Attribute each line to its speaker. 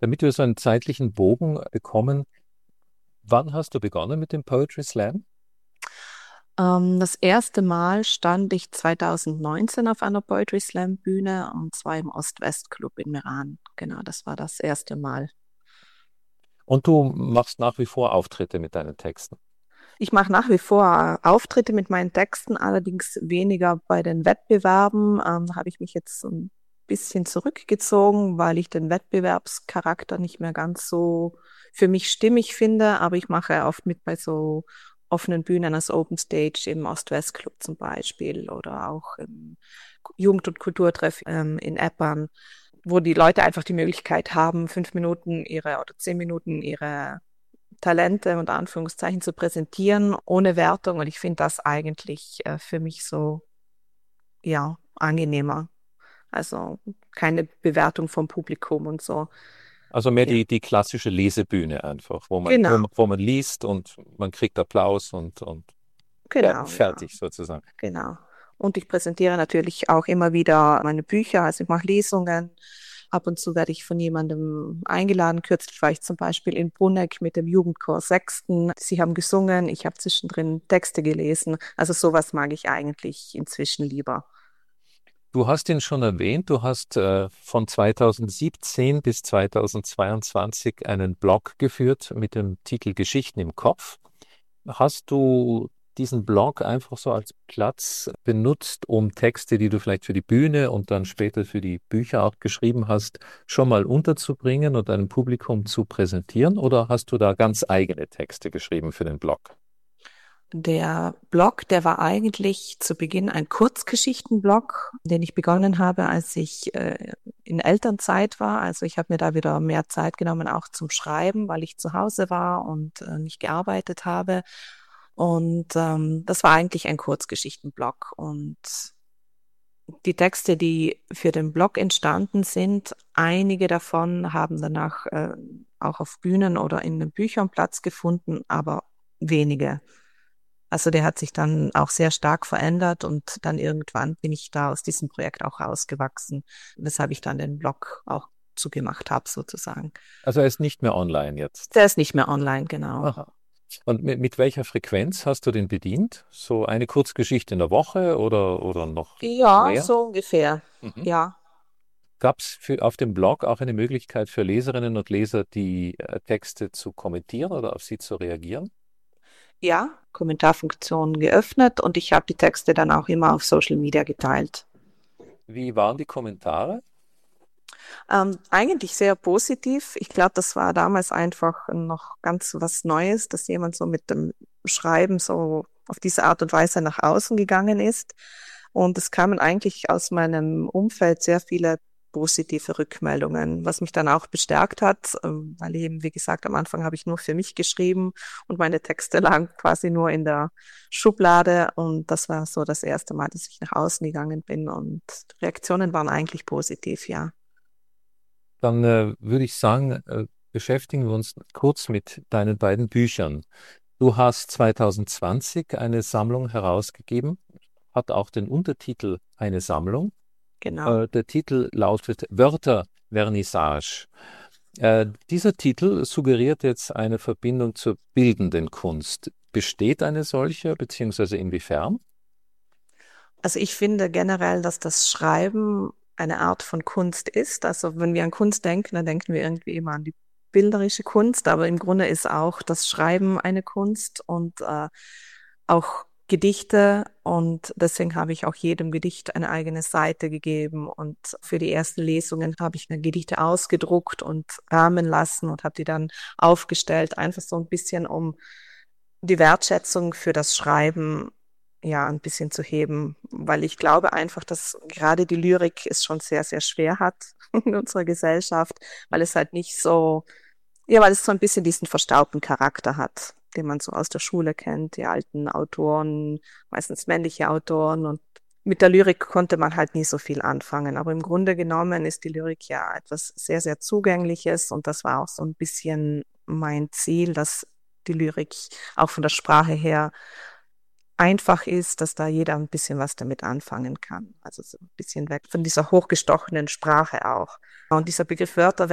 Speaker 1: Damit wir so einen zeitlichen Bogen bekommen, wann hast du begonnen mit dem Poetry Slam?
Speaker 2: Das erste Mal stand ich 2019 auf einer Poetry Slam Bühne und zwar im Ost-West Club in Meran. Genau, das war das erste Mal.
Speaker 1: Und du machst nach wie vor Auftritte mit deinen Texten.
Speaker 2: Ich mache nach wie vor Auftritte mit meinen Texten, allerdings weniger bei den Wettbewerben. Da habe ich mich jetzt ein bisschen zurückgezogen, weil ich den Wettbewerbscharakter nicht mehr ganz so für mich stimmig finde. Aber ich mache oft mit bei so offenen Bühnen als Open Stage im Ost-West Club zum Beispiel oder auch im Jugend- und Kulturtreff in Eppern, wo die Leute einfach die Möglichkeit haben, 5 Minuten ihre oder 10 Minuten ihre Talente unter Anführungszeichen zu präsentieren, ohne Wertung. Und ich finde das eigentlich für mich so, ja, angenehmer. Also keine Bewertung vom Publikum und so.
Speaker 1: Also mehr
Speaker 2: Ja,
Speaker 1: die klassische Lesebühne einfach,
Speaker 2: genau,
Speaker 1: wo man liest und man kriegt Applaus und
Speaker 2: genau, ja,
Speaker 1: fertig sozusagen.
Speaker 2: genau. Und ich präsentiere natürlich auch immer wieder meine Bücher, also ich mache Lesungen. Ab und zu werde ich von jemandem eingeladen. Kürzlich war ich zum Beispiel in Bruneck mit dem Jugendchor Sechsten. Sie haben gesungen, ich habe zwischendrin Texte gelesen. Also sowas mag ich eigentlich inzwischen lieber.
Speaker 1: Du hast ihn schon erwähnt, du hast von 2017 bis 2022 einen Blog geführt mit dem Titel Geschichten im Kopf. Hast du diesen Blog einfach so als Platz benutzt, um Texte, die du vielleicht für die Bühne und dann später für die Bücher auch geschrieben hast, schon mal unterzubringen und einem Publikum zu präsentieren? Oder hast du da ganz eigene Texte geschrieben für den Blog?
Speaker 2: Der Blog, der war eigentlich zu Beginn ein Kurzgeschichtenblog, den ich begonnen habe, als ich in Elternzeit war. Also ich habe mir da wieder mehr Zeit genommen, auch zum Schreiben, weil ich zu Hause war und nicht gearbeitet habe. Und das war eigentlich ein Kurzgeschichtenblog. Und die Texte, die für den Blog entstanden sind, einige davon haben danach auch auf Bühnen oder in den Büchern Platz gefunden, aber wenige. Also der hat sich dann auch sehr stark verändert und dann irgendwann bin ich da aus diesem Projekt auch rausgewachsen, weshalb ich dann den Blog auch zugemacht habe sozusagen.
Speaker 1: Also er ist nicht mehr online jetzt.
Speaker 2: Der ist nicht mehr online, genau.
Speaker 1: Aha. Und mit welcher Frequenz hast du den bedient? So eine Kurzgeschichte in der Woche oder noch
Speaker 2: Ja,
Speaker 1: mehr?
Speaker 2: so ungefähr.
Speaker 1: Mhm.
Speaker 2: Ja.
Speaker 1: Gab es auf dem Blog auch eine Möglichkeit für Leserinnen und Leser, die Texte zu kommentieren oder auf sie zu reagieren?
Speaker 2: Ja, Kommentarfunktion geöffnet und ich habe die Texte dann auch immer auf Social Media geteilt.
Speaker 1: Wie waren die Kommentare?
Speaker 2: Eigentlich sehr positiv. Ich glaube, das war damals einfach noch ganz was Neues, dass jemand so mit dem Schreiben so auf diese Art und Weise nach außen gegangen ist. Und es kamen eigentlich aus meinem Umfeld sehr viele positive Rückmeldungen, was mich dann auch bestärkt hat, weil eben, wie gesagt, am Anfang habe ich nur für mich geschrieben und meine Texte lagen quasi nur in der Schublade. Und das war so das erste Mal, dass ich nach außen gegangen bin und die Reaktionen waren eigentlich positiv, ja.
Speaker 1: Dann würde ich sagen, beschäftigen wir uns kurz mit deinen beiden Büchern. Du hast 2020 eine Sammlung herausgegeben, hat auch den Untertitel Eine Sammlung.
Speaker 2: Genau.
Speaker 1: Der Titel lautet Wörtervernissage. Dieser Titel suggeriert jetzt eine Verbindung zur bildenden Kunst. Besteht eine solche, beziehungsweise inwiefern?
Speaker 2: Also ich finde generell, dass das Schreiben eine Art von Kunst ist. Also wenn wir an Kunst denken, dann denken wir irgendwie immer an die bilderische Kunst, aber im Grunde ist auch das Schreiben eine Kunst und auch Gedichte und deswegen habe ich auch jedem Gedicht eine eigene Seite gegeben und für die ersten Lesungen habe ich mir Gedichte ausgedruckt und rahmen lassen und habe die dann aufgestellt, einfach so ein bisschen um die Wertschätzung für das Schreiben ja ein bisschen zu heben, weil ich glaube einfach, dass gerade die Lyrik es schon sehr, sehr schwer hat in unserer Gesellschaft, weil es halt nicht so, ja, weil es so ein bisschen diesen verstaubten Charakter hat, den man so aus der Schule kennt, die alten Autoren, meistens männliche Autoren und mit der Lyrik konnte man halt nie so viel anfangen. Aber im Grunde genommen ist die Lyrik ja etwas sehr, sehr Zugängliches und das war auch so ein bisschen mein Ziel, dass die Lyrik auch von der Sprache her einfach ist, dass da jeder ein bisschen was damit anfangen kann. Also so ein bisschen weg von dieser hochgestochenen Sprache auch. Und dieser Begriff Wörter